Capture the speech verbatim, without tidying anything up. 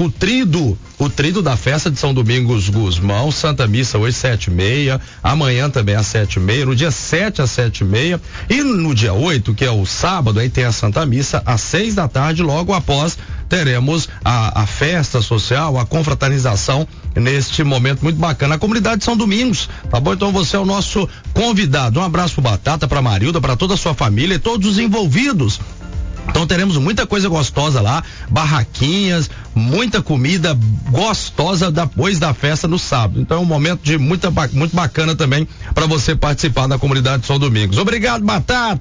com o trido, o trido da festa de São Domingos Gusmão, Santa Missa hoje sete e meia, amanhã também às sete e meia, no dia sete às sete e meia, e no dia oito, que é o sábado, aí tem a Santa Missa às seis da tarde, logo após teremos a, a festa social, a confraternização neste momento muito bacana. A comunidade de São Domingos, tá bom? Então você é o nosso convidado. Um abraço pro Batata, pra Marilda, pra toda a sua família e todos os envolvidos. Então teremos muita coisa gostosa lá, barraquinhas, muita comida gostosa depois da festa no sábado. Então é um momento de muita, muito bacana também para você participar da comunidade de São Domingos. Obrigado, Batata!